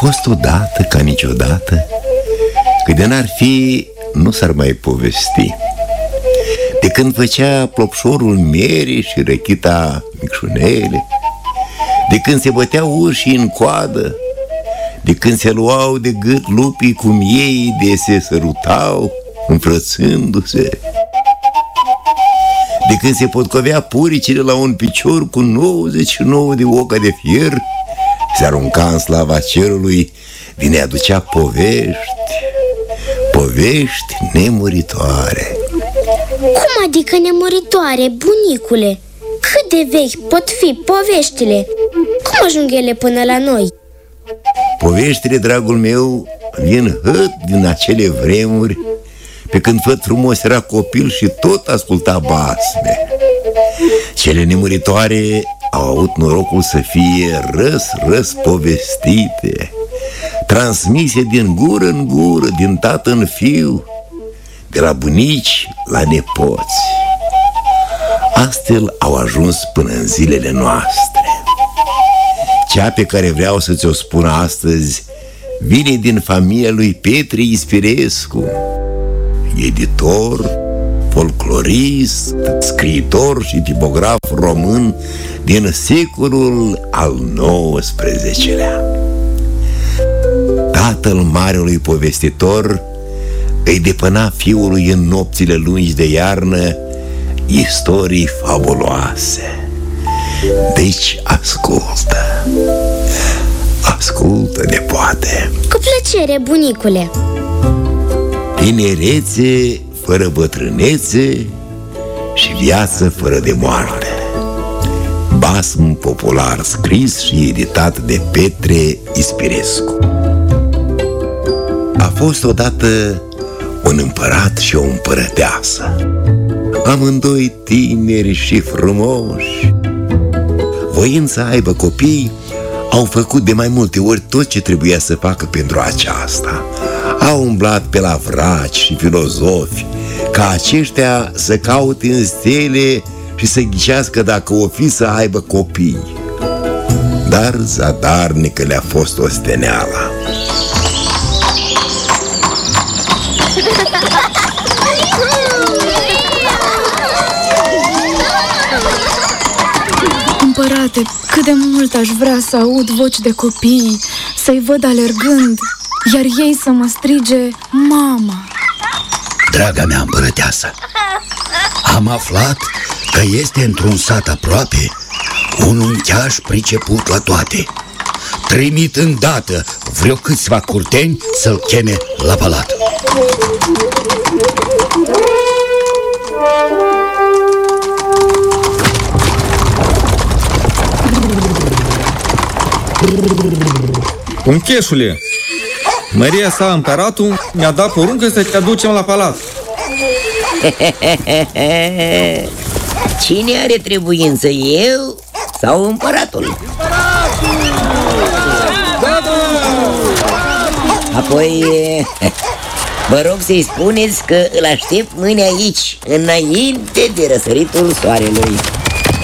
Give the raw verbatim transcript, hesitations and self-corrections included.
fost odată ca niciodată, că de n-ar fi, nu s-ar mai povesti. De când făcea plopșorul Mere și Răchita micșunele, de când se băteau urșii în coadă, de când se luau de gât lupii cum ei de se sărutau, înfrățându-se, de când se potcovea puricile la un picior cu nouăzeci și nouă de oca de fier, se arunca în slava cerului, din ea aducea povești, povești nemuritoare. Cum adică nemuritoare, bunicule? Cât de vechi pot fi poveștile? Cum ajung ele până la noi? Poveștile, dragul meu, vin hăt din acele vremuri, pe când făt frumos era copil și tot asculta basme. Cele nemuritoare au avut norocul să fie răs-răs povestite, transmise din gură în gură, din tată în fiu, de la bunici la nepoți. Astfel au ajuns până în zilele noastre. Cea pe care vreau să ți-o spun astăzi vine din familia lui Petri Ispirescu, editor, folclorist, scriitor și tipograf român din secolul al nouăsprezecelea. Tatăl marelui povestitor îi depăna fiului în nopțile lungi de iarnă istorii fabuloase. Deci ascultă, ascultă, nepoate. Cu plăcere, bunicule. Tinerețe fără bătrânețe și viață fără de moarte. Basm popular scris și editat de Petre Ispirescu. A fost odată un împărat și o împărăteasă, amândoi tineri și frumoși. Voind să aibă copii, au făcut de mai multe ori tot ce trebuia să facă pentru aceasta. Au umblat pe la vraci și filozofi, ca aceștia să caute în stele și să ghicească dacă o fi să aibă copii. Dar zadarnică le-a fost osteneala. Împărate, cât de mult aș vrea să aud voci de copii, să-i văd alergând, iar ei să mă strige mama. Draga mea împărăteasă, am aflat că este într-un sat aproape un uncheaș priceput la toate. Trimit îndată vreo câțiva curteni să-l cheme la palat. Uncheșule, Maria sa împăratul mi-a dat poruncă să te aducem la palat. Cine are trebuință, eu sau împăratul? Apoi vă rog să-i spuneți că îl aștept mâine aici, înainte de răsăritul soarelui.